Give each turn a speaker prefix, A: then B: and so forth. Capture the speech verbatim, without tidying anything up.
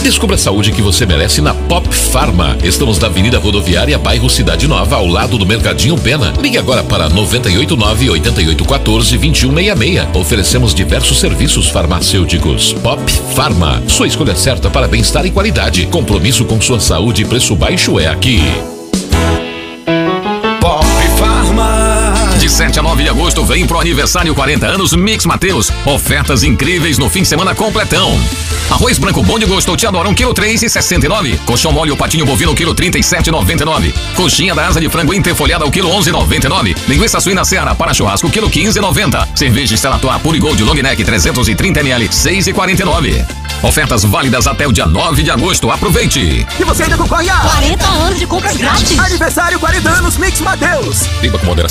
A: Descubra a saúde que você merece na Pop Pharma. Estamos na Avenida Rodoviária, bairro Cidade Nova, ao lado do Mercadinho Pena. Ligue agora para noventa e oito nove, oito oito um quatro, dois um seis seis. Oferecemos diversos serviços farmacêuticos. Pop Pharma, sua escolha certa para bem-estar e qualidade. Compromisso com sua saúde e preço baixo é aqui.
B: Pop Pharma.
C: De sete a nove de agosto vem pro aniversário quarenta anos Mix Mateus. Ofertas incríveis no fim de semana completão. Arroz branco bom de gosto, te adora, um quilo três e sessenta e nove. Colchão mole ou patinho bovino, quilo trinta e sete e noventa e nove. Coxinha da asa de frango interfolhada, ao quilo onze e noventa e nove. Linguiça suína Seara para churrasco, quilo quinze e noventa. Cerveja Stella Artois Pure Gold Long Neck trezentos e trinta mililitros, seis e quarenta e nove. Ofertas válidas até o dia nove de agosto. Aproveite!
B: E você ainda concorre a
D: quarenta anos de compras grátis.
B: Aniversário quarenta anos Mix Mateus.
A: Beba com moderação.